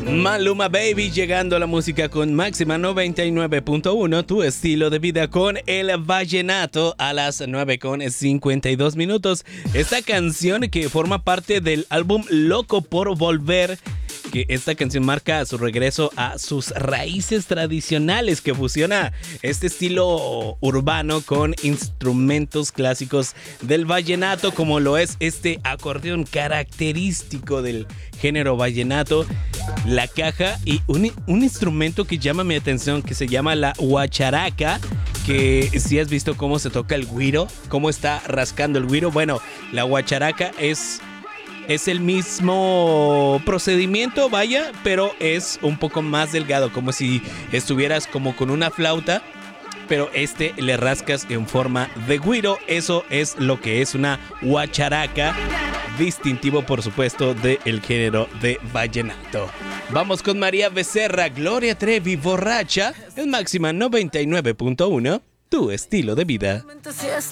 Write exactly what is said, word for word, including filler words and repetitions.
Maluma Baby llegando a la música con Máxima noventa y nueve punto uno, tu estilo de vida con el vallenato a las nueve con cincuenta y dos minutos. Esta canción que forma parte del álbum Loco por Volver, que esta canción marca su regreso a sus raíces tradicionales, que fusiona este estilo urbano con instrumentos clásicos del vallenato, como lo es este acordeón característico del género vallenato, la caja y un, un instrumento que llama mi atención, que se llama la guacharaca, que si has visto cómo se toca el güiro, cómo está rascando el güiro. Bueno, la guacharaca es... Es el mismo procedimiento, vaya, pero es un poco más delgado, como si estuvieras como con una flauta, pero este le rascas en forma de güiro. Eso es lo que es una guacharaca, distintivo, por supuesto, del género de vallenato. Vamos con María Becerra, Gloria Trevi, Borracha, en Máxima noventa y nueve punto uno, tu estilo de vida.